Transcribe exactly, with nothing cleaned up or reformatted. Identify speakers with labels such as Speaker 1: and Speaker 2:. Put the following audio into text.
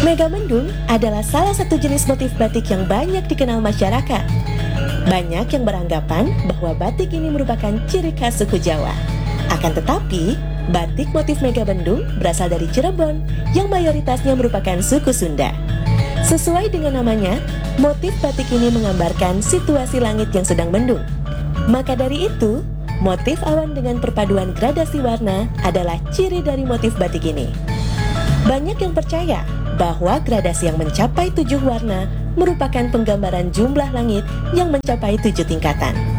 Speaker 1: Megamendung adalah salah satu jenis motif batik yang banyak dikenal masyarakat. Banyak yang beranggapan bahwa batik ini merupakan ciri khas suku Jawa. Akan tetapi, batik motif Megamendung berasal dari Cirebon yang mayoritasnya merupakan suku Sunda. Sesuai dengan namanya, motif batik ini menggambarkan situasi langit yang sedang mendung. Maka dari itu, motif awan dengan perpaduan gradasi warna adalah ciri dari motif batik ini. Banyak yang percaya bahwa gradasi yang mencapai tujuh warna merupakan penggambaran jumlah langit yang mencapai tujuh tingkatan.